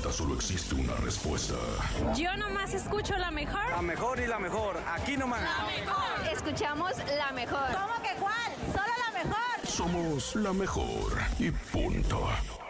pregunta solo existe una respuesta. Yo nomás escucho la mejor. La mejor y la mejor, aquí nomás. La mejor. Escuchamos la mejor. ¿Cómo que cuál? Solo la mejor. Somos la mejor y punto.